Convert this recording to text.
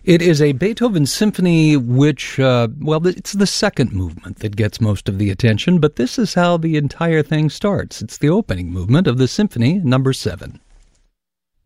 It is a Beethoven symphony which, it's the second movement that gets most of the attention, but this is how the entire thing starts. It's the opening movement of the symphony, number 7.